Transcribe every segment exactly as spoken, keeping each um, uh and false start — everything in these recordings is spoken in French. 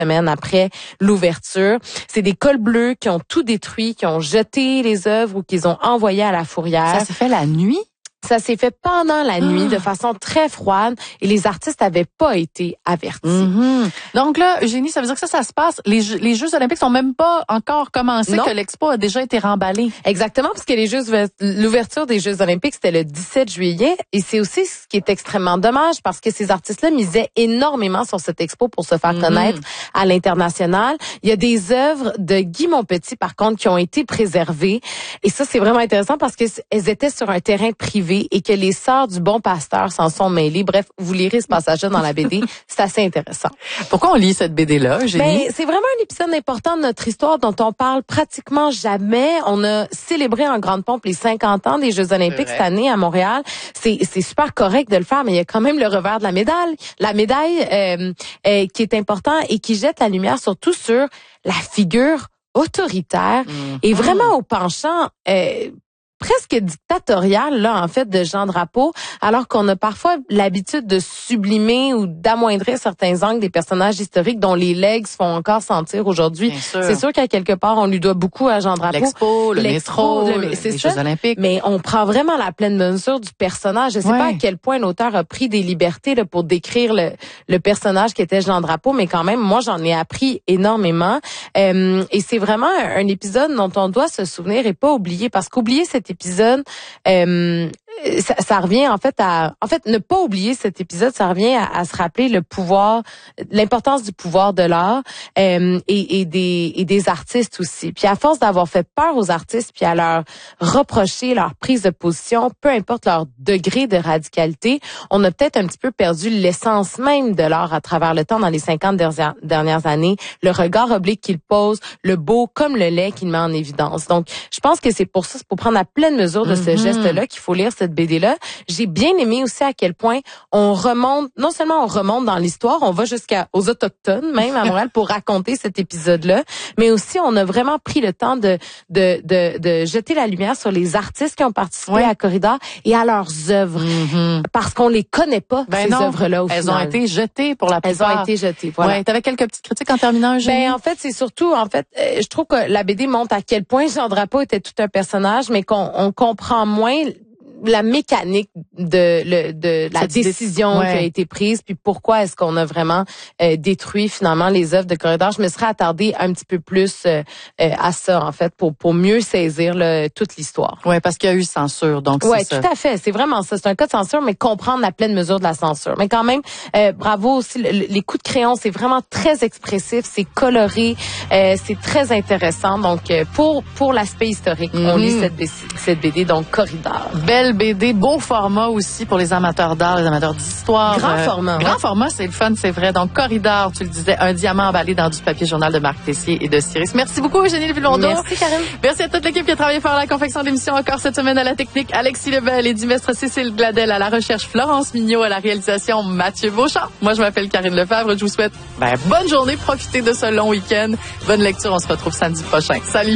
semaines après l'ouverture. C'est des cols bleus qui ont tout détruit, qui ont jeté les œuvres ou qu'ils ont envoyées à la fourrière. Ça s'est fait la nuit? Ça s'est fait pendant la nuit, ah. de façon très froide, et les artistes n'avaient pas été avertis. Mm-hmm. Donc là, Eugénie, ça veut dire que ça, ça se passe. Les Jeux, les Jeux olympiques sont même pas encore commencés, non. que l'expo a déjà été remballée. Exactement, parce que les Jeux, l'ouverture des Jeux olympiques, c'était le dix-sept juillet, et c'est aussi ce qui est extrêmement dommage, parce que ces artistes-là misaient énormément sur cette expo pour se faire mm-hmm. connaître à l'international. Il y a des œuvres de Guy Montpetit, par contre, qui ont été préservées, et ça, c'est vraiment intéressant parce qu'elles étaient sur un terrain privé et que les sœurs du Bon Pasteur s'en sont mêlées. Bref, vous lirez ce passage-là dans la B D. C'est assez intéressant. Pourquoi on lit cette B D-là, Eugénie? Ben, c'est vraiment un épisode important de notre histoire dont on parle pratiquement jamais. On a célébré en grande pompe les cinquante ans des Jeux olympiques cette année à Montréal. C'est, c'est super correct de le faire, mais il y a quand même le revers de la médaille. La médaille euh, euh, qui est important et qui jette la lumière surtout sur la figure autoritaire mmh. et vraiment au penchant... Euh, presque dictatorial, là, en fait, de Jean Drapeau, alors qu'on a parfois l'habitude de sublimer ou d'amoindrir certains angles des personnages historiques dont les legs se font encore sentir aujourd'hui. C'est sûr qu'à quelque part, on lui doit beaucoup à Jean Drapeau. L'Expo, le métro, le, les ça, Jeux olympiques. Mais on prend vraiment la pleine mesure du personnage. Je sais ouais. pas à quel point l'auteur a pris des libertés là, pour décrire le, le personnage qui était Jean Drapeau, mais quand même, moi, j'en ai appris énormément. Euh, et c'est vraiment un, un épisode dont on doit se souvenir et pas oublier, parce qu'oublier cet épisode, euh, ça, ça revient en fait à, en fait, ne pas oublier cet épisode, ça revient à, à se rappeler le pouvoir, l'importance du pouvoir de l'art euh, et, et des et des artistes aussi. Puis à force d'avoir fait peur aux artistes, puis à leur reprocher leur prise de position, peu importe leur degré de radicalité, on a peut-être un petit peu perdu l'essence même de l'art à travers le temps dans les cinquante dernières, dernières années, le regard oblique qu'il pose, le beau comme le laid qu'il met en évidence. Donc, je pense que c'est pour ça, c'est pour prendre la pleine mesure de ce mm-hmm. geste-là qu'il faut lire cette B D-là. J'ai bien aimé aussi à quel point on remonte, non seulement on remonte dans l'histoire, on va jusqu'à aux Autochtones, même à Montréal, pour raconter cet épisode-là, mais aussi on a vraiment pris le temps de de de, de jeter la lumière sur les artistes qui ont participé oui. à Corridor et à leurs œuvres, mm-hmm. parce qu'on les connaît pas, ben ces non, œuvres-là au elles final. Elles ont été jetées pour la plupart. Elles ont été jetées, voilà. Ouais, t'avais quelques petites critiques en terminant, Eugénie? Ben, en fait, c'est surtout, en fait, euh, je trouve que la B D montre à quel point Jean Drapeau était tout un personnage, mais qu'on on comprend moins la mécanique de, le, de la Cette décision ouais. qui a été prise, puis pourquoi est-ce qu'on a vraiment euh, détruit finalement les œuvres de Corridor. Je me serais attardée un petit peu plus euh, euh, à ça, en fait, pour pour mieux saisir là, toute l'histoire. Oui, parce qu'il y a eu censure, donc ouais, c'est ça. Oui, tout à fait. C'est vraiment ça. C'est un cas de censure, mais comprendre la pleine mesure de la censure. Mais quand même, euh, bravo aussi. Le, les coups de crayon, c'est vraiment très expressif, c'est coloré, euh, c'est très intéressant. Donc, euh, pour pour l'aspect historique, mm-hmm. on lit cette, cette B D, donc Corridor. Belle B D, beau format aussi pour les amateurs d'art, les amateurs d'histoire. Grand euh, format. Grand ouais. format, c'est le fun, c'est vrai. Donc, Corridor, tu le disais, un diamant emballé dans du papier journal de Marc Tessier et de Cyrus. Merci beaucoup, Eugénie Lévy-Blondeau. Merci, Karine. Merci à toute l'équipe qui a travaillé fort à la confection de l'émission. Encore cette semaine à la technique, Alexis Lebel et Dimestre Cécile Gladel à la recherche, Florence Mignot à la réalisation, Mathieu Beauchamp. Moi, je m'appelle Karine Lefebvre. Je vous souhaite ben, bonne journée, profitez de ce long week-end. Bonne lecture, on se retrouve samedi prochain. Salut!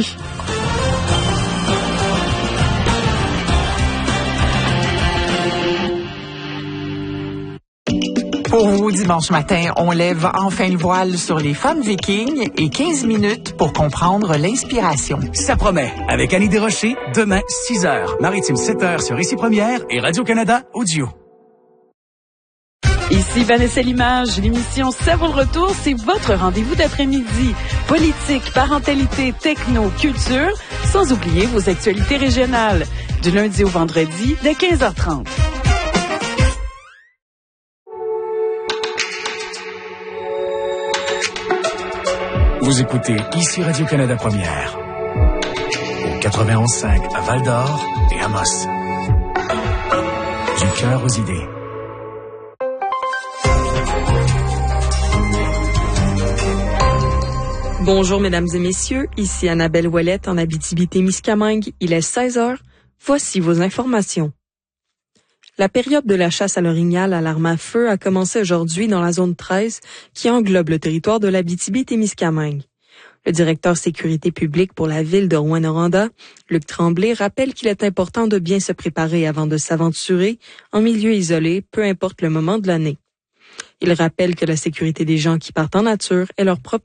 Pour vous, dimanche matin, on lève enfin le voile sur les femmes vikings et quinze minutes pour comprendre l'inspiration. Ça promet. Avec Annie Desrochers, demain, six heures. Maritime, sept heures sur Ici Première et Radio-Canada Audio. Ici Vanessa Limage, l'émission Ça vaut le retour, c'est votre rendez-vous d'après-midi. Politique, parentalité, techno, culture, sans oublier vos actualités régionales. Du lundi au vendredi, dès quinze heures trente. Vous écoutez Ici Radio-Canada Première. Au quatre-vingt-onze cinq à Val-d'Or et Amos. Du cœur aux idées. Bonjour mesdames et messieurs, ici Annabelle Ouellette en Abitibi-Témiscamingue. Il est seize heures. Voici vos informations. La période de la chasse à l'orignal à l'arme à feu a commencé aujourd'hui dans la zone treize qui englobe le territoire de l'Abitibi-Témiscamingue. Le directeur sécurité publique pour la ville de Rouyn-Noranda, Luc Tremblay, rappelle qu'il est important de bien se préparer avant de s'aventurer en milieu isolé, peu importe le moment de l'année. Il rappelle que la sécurité des gens qui partent en nature est leur propre